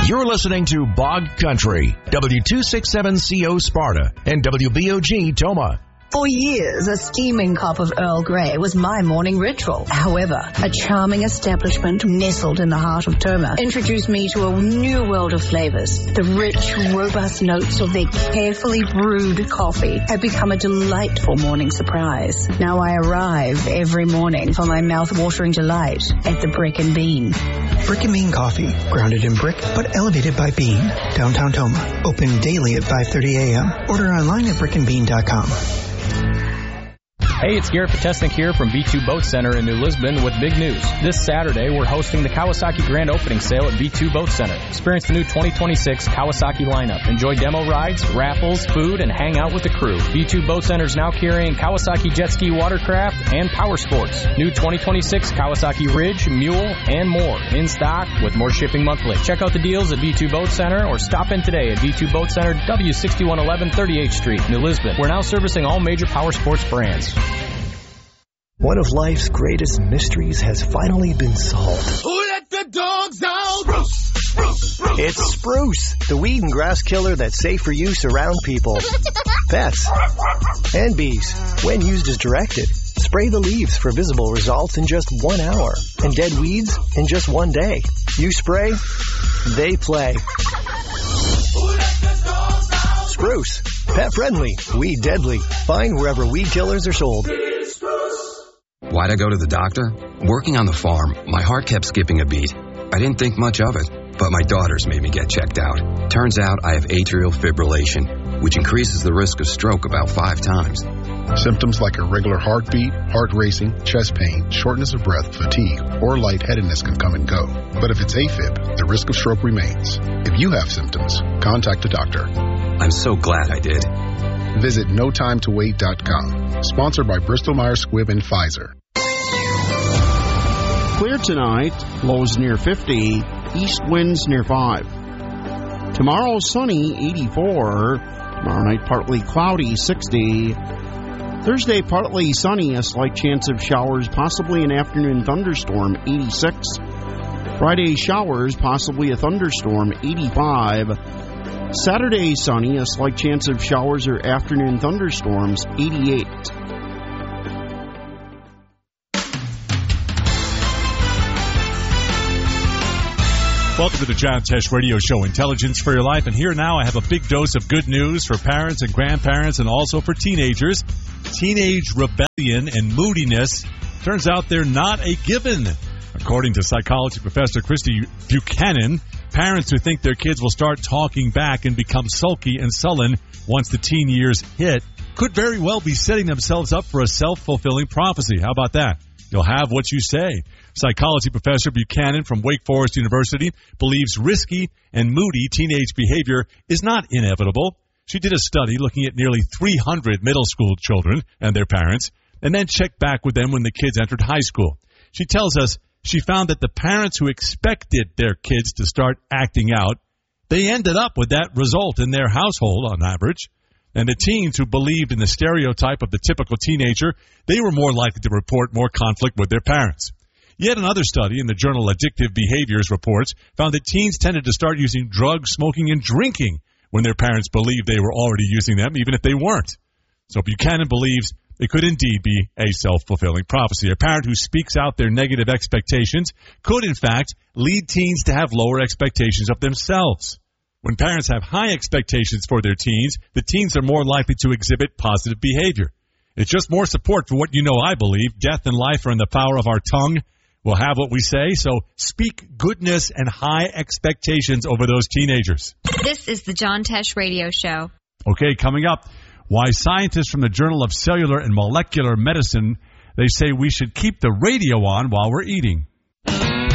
You're listening to Bog Country, W267CO Sparta and WBOG Toma. For years, a steaming cup of Earl Grey was my morning ritual. However, a charming establishment nestled in the heart of Toma introduced me to a new world of flavors. The rich, robust notes of their carefully brewed coffee have become a delightful morning surprise. Now I arrive every morning for my mouth-watering delight at the Brick and Bean. Brick and Bean Coffee, grounded in brick but elevated by bean. Downtown Toma, open daily at 5:30 a.m. Order online at brickandbean.com. Hey, it's Garrett Potesnik here from V2 Boat Center in New Lisbon with big news. This Saturday, we're hosting the Kawasaki Grand Opening Sale at V2 Boat Center. Experience the new 2026 Kawasaki lineup. Enjoy demo rides, raffles, food, and hang out with the crew. V2 Boat Center is now carrying Kawasaki Jet Ski Watercraft and Power Sports. New 2026 Kawasaki Ridge, Mule, and more. In stock with more shipping monthly. Check out the deals at V2 Boat Center or stop in today at V2 Boat Center, W6111 38th Street, New Lisbon. We're now servicing all major Power Sports brands. One of life's greatest mysteries has finally been solved. Who let the dogs out? Spruce, spruce, spruce. It's Spruce, the weed and grass killer that's safe for use around people, pets, and bees. When used as directed, spray the leaves for visible results in just 1 hour and dead weeds in just 1 day. You spray, they play. Who let the dogs out? Spruce, pet friendly, weed deadly. Find wherever weed killers are sold. Why'd I go to the doctor? Working on the farm, my heart kept skipping a beat. I didn't think much of it, but my daughters made me get checked out. Turns out I have atrial fibrillation, which increases the risk of stroke about 5 times. Symptoms like irregular heartbeat, heart racing, chest pain, shortness of breath, fatigue, or lightheadedness can come and go. But if it's AFib, the risk of stroke remains. If you have symptoms, contact a doctor. I'm so glad I did. Visit NoTimeToWait.com. Sponsored by Bristol-Myers Squibb and Pfizer. Clear tonight, lows near 50, east winds near 5. Tomorrow, sunny, 84. Tomorrow night, partly cloudy, 60. Thursday, partly sunny, a slight chance of showers, possibly an afternoon thunderstorm, 86. Friday, showers, possibly a thunderstorm, 85. Saturday, sunny, a slight chance of showers or afternoon thunderstorms, 88. Welcome to the John Tesh Radio Show, Intelligence for Your Life. And here now I have a big dose of good news for parents and grandparents and also for teenagers. Teenage rebellion and moodiness, turns out they're not a given. According to psychology professor Christy Buchanan, parents who think their kids will start talking back and become sulky and sullen once the teen years hit could very well be setting themselves up for a self-fulfilling prophecy. How about that? You'll have what you say. Psychology professor Buchanan from Wake Forest University believes risky and moody teenage behavior is not inevitable. She did a study looking at nearly 300 middle school children and their parents, and then checked back with them when the kids entered high school. She tells us she found that the parents who expected their kids to start acting out, they ended up with that result in their household on average. And the teens who believed in the stereotype of the typical teenager, they were more likely to report more conflict with their parents. Yet another study in the journal Addictive Behaviors Reports found that teens tended to start using drugs, smoking, and drinking when their parents believed they were already using them, even if they weren't. So Buchanan believes it could indeed be a self-fulfilling prophecy. A parent who speaks out their negative expectations could, in fact, lead teens to have lower expectations of themselves. When parents have high expectations for their teens, the teens are more likely to exhibit positive behavior. It's just more support for what you know I believe. Death and life are in the power of our tongue. We'll have what we say, so speak goodness and high expectations over those teenagers. This is the John Tesh Radio Show. Okay, coming up, why scientists from the Journal of Cellular and Molecular Medicine, they say we should keep the radio on while we're eating.